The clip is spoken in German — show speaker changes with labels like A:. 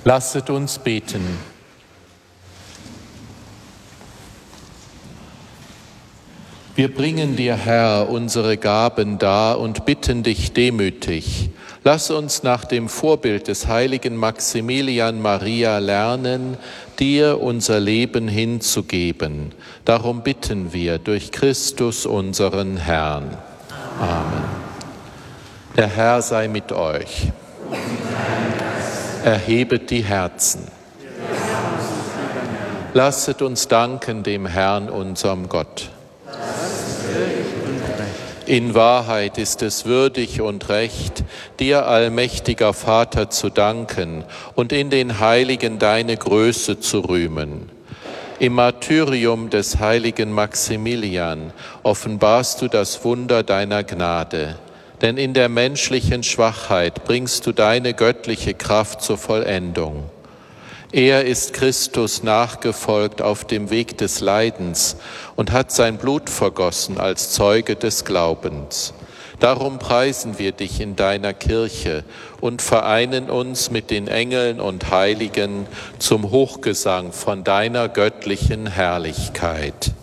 A: Lasset uns beten. Wir bringen dir, Herr, unsere Gaben dar und bitten dich demütig. Lass uns nach dem Vorbild des heiligen Maximilian Maria lernen, dir unser Leben hinzugeben. Darum bitten wir durch Christus unseren Herrn. Amen. Der Herr sei mit euch. Erhebet die Herzen. Lasset uns danken dem Herrn, unserem Gott. In Wahrheit ist es würdig und recht, dir, allmächtiger Vater, zu danken und in den Heiligen deine Größe zu rühmen. Im Martyrium des heiligen Maximilian offenbarst du das Wunder deiner Gnade. Denn in der menschlichen Schwachheit bringst du deine göttliche Kraft zur Vollendung. Er ist Christus nachgefolgt auf dem Weg des Leidens und hat sein Blut vergossen als Zeuge des Glaubens. Darum preisen wir dich in deiner Kirche und vereinen uns mit den Engeln und Heiligen zum Hochgesang von deiner göttlichen Herrlichkeit.